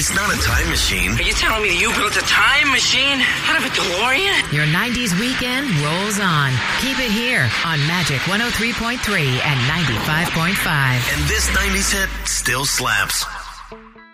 It's not a time machine. Are you telling me you built a time machine out of a DeLorean? Your 90s weekend rolls on. Keep it here on Magic 103.3 and 95.5. And this 90s hit still slaps.